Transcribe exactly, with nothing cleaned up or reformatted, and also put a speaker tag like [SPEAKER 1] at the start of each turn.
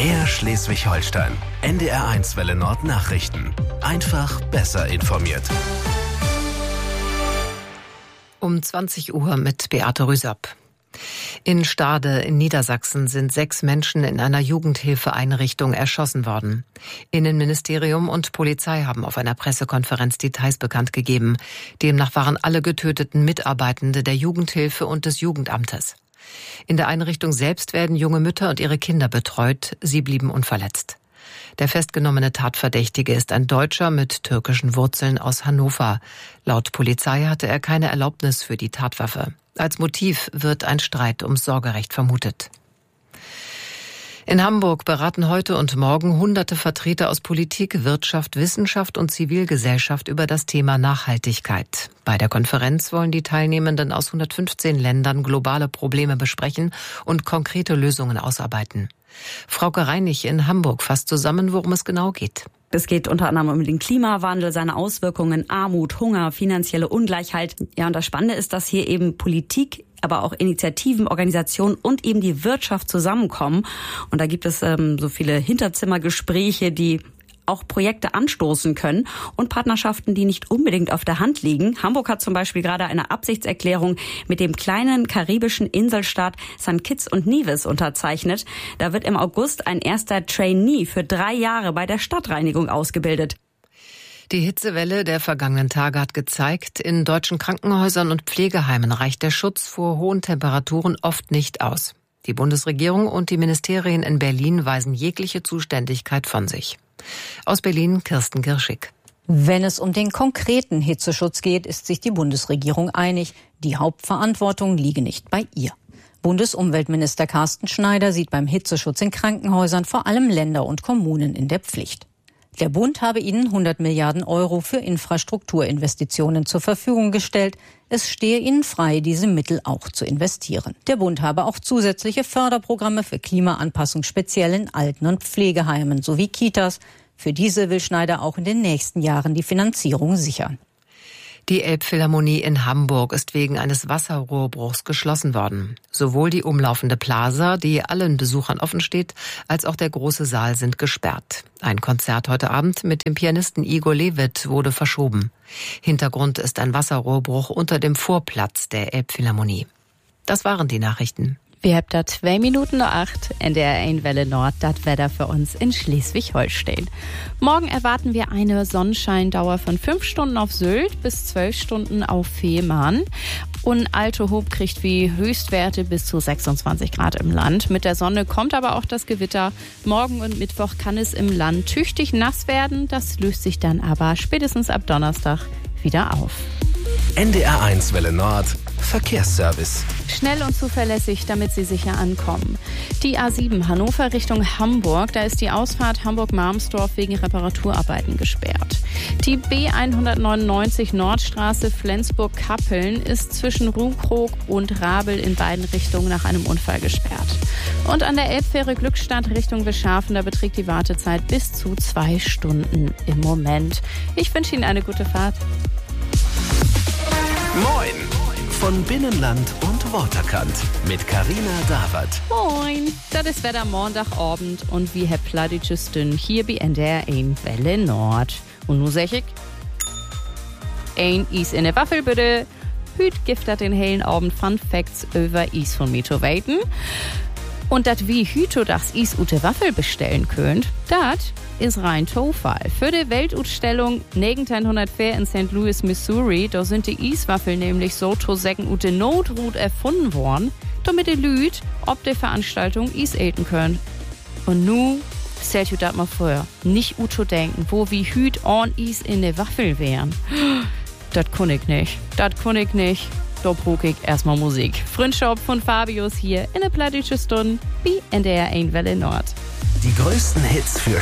[SPEAKER 1] Mehr Schleswig-Holstein. N D R eins Welle Nord Nachrichten. Einfach besser informiert.
[SPEAKER 2] Um zwanzig Uhr mit Beate Rüsop. In Stade in Niedersachsen sind sechs Menschen in einer Jugendhilfeeinrichtung erschossen worden. Innenministerium und Polizei haben auf einer Pressekonferenz Details bekannt gegeben. Demnach waren alle Getöteten Mitarbeitende der Jugendhilfe und des Jugendamtes. In der Einrichtung selbst werden junge Mütter und ihre Kinder betreut. Sie blieben unverletzt. Der festgenommene Tatverdächtige ist ein Deutscher mit türkischen Wurzeln aus Hannover. Laut Polizei hatte er keine Erlaubnis für die Tatwaffe. Als Motiv wird ein Streit ums Sorgerecht vermutet. In Hamburg beraten heute und morgen hunderte Vertreter aus Politik, Wirtschaft, Wissenschaft und Zivilgesellschaft über das Thema Nachhaltigkeit. Bei der Konferenz wollen die Teilnehmenden aus hundertfünfzehn Ländern globale Probleme besprechen und konkrete Lösungen ausarbeiten. Frauke Reinig in Hamburg fasst zusammen, worum es genau geht.
[SPEAKER 3] Es geht unter anderem um den Klimawandel, seine Auswirkungen, Armut, Hunger, finanzielle Ungleichheit. Ja, und das Spannende ist, dass hier eben Politik, aber auch Initiativen, Organisationen und eben die Wirtschaft zusammenkommen. Und da gibt es ähm, so viele Hinterzimmergespräche, die auch Projekte anstoßen können und Partnerschaften, die nicht unbedingt auf der Hand liegen. Hamburg hat zum Beispiel gerade eine Absichtserklärung mit dem kleinen karibischen Inselstaat Sankt Kitts und Nevis unterzeichnet. Da wird im August ein erster Trainee für drei Jahre bei der Stadtreinigung ausgebildet.
[SPEAKER 2] Die Hitzewelle der vergangenen Tage hat gezeigt, in deutschen Krankenhäusern und Pflegeheimen reicht der Schutz vor hohen Temperaturen oft nicht aus. Die Bundesregierung und die Ministerien in Berlin weisen jegliche Zuständigkeit von sich. Aus Berlin Kirsten Girschig.
[SPEAKER 4] Wenn es um den konkreten Hitzeschutz geht, ist sich die Bundesregierung einig. Die Hauptverantwortung liege nicht bei ihr. Bundesumweltminister Carsten Schneider sieht beim Hitzeschutz in Krankenhäusern vor allem Länder und Kommunen in der Pflicht. Der Bund habe ihnen hundert Milliarden Euro für Infrastrukturinvestitionen zur Verfügung gestellt. Es stehe ihnen frei, diese Mittel auch zu investieren. Der Bund habe auch zusätzliche Förderprogramme für Klimaanpassung speziell in Alten- und Pflegeheimen sowie Kitas. Für diese will Schneider auch in den nächsten Jahren die Finanzierung sichern.
[SPEAKER 2] Die Elbphilharmonie in Hamburg ist wegen eines Wasserrohrbruchs geschlossen worden. Sowohl die umlaufende Plaza, die allen Besuchern offen steht, als auch der große Saal sind gesperrt. Ein Konzert heute Abend mit dem Pianisten Igor Levit wurde verschoben. Hintergrund ist ein Wasserrohrbruch unter dem Vorplatz der Elbphilharmonie. Das waren die Nachrichten.
[SPEAKER 5] Wir haben da zwei Minuten nach acht, N D R eins Welle Nord, das Wetter für uns in Schleswig-Holstein. Morgen erwarten wir eine Sonnenscheindauer von fünf Stunden auf Sylt bis zwölf Stunden auf Fehmarn. Und Altehof kriegt wie Höchstwerte bis zu sechsundzwanzig Grad im Land. Mit der Sonne kommt aber auch das Gewitter. Morgen und Mittwoch kann es im Land tüchtig nass werden. Das löst sich dann aber spätestens ab Donnerstag wieder auf.
[SPEAKER 1] N D R eins Welle Nord Verkehrsservice.
[SPEAKER 5] Schnell und zuverlässig, damit Sie sicher ankommen. Die A sieben Hannover Richtung Hamburg, da ist die Ausfahrt Hamburg-Marmsdorf wegen Reparaturarbeiten gesperrt. Die B hundertneunundneunzig Nordstraße Flensburg-Kappeln ist zwischen Ruhkrog und Rabel in beiden Richtungen nach einem Unfall gesperrt. Und an der Elbfähre Glückstadt Richtung Wischhafen, da beträgt die Wartezeit bis zu zwei Stunden im Moment. Ich wünsche Ihnen eine gute Fahrt.
[SPEAKER 1] Moin von Binnenland und Waterkant mit Carina Dawert.
[SPEAKER 5] Moin, das ist Wetter Montagabend und wir haben plattdeutsches Dünn hier bei N D R eins Welle Nord. Und nun sag ich, ein Eis in der Waffel bitte. Hüt gibt das den hellen Abend Fun Facts über Eis von mir zu weiten. Und dat wie hüto das Eis ute Waffel bestellen könnt, dat ist rein Zufall. Für die Weltausstellung neunzehnhundertvier in Saint Louis, Missouri, da sind die Eiswaffeln nämlich so zu sagen ute Notrut erfunden worden, damit die Lüd ob der Veranstaltung Eis eten können. Und nu stellt ihr das mal vor, nicht uto denken, wo wie hüt on Eis in der Waffel wären. Das kann ich nicht, das kann ich nicht. Da brauche ich erstmal Musik. Freundschaft von Fabius hier in der plattdeutsche Stunde bei N D R eins Welle Nord.
[SPEAKER 1] Die größten Hits für